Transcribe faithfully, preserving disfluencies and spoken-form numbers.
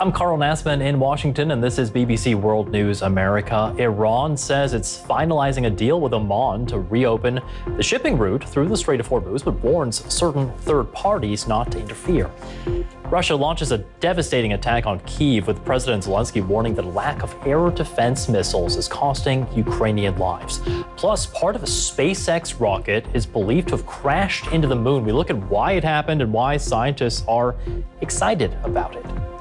I'm Carl Nassman in Washington, and this is B B C World News America. Iran says it's finalizing a deal with Oman to reopen the shipping route through the Strait of Hormuz, but warns certain third parties not to interfere. Russia launches a devastating attack on Kyiv, with President Zelensky warning that a lack of air defense missiles is costing Ukrainian lives. Plus, part of a SpaceX rocket is believed to have crashed into the moon. We look at why it happened and why scientists are excited about it.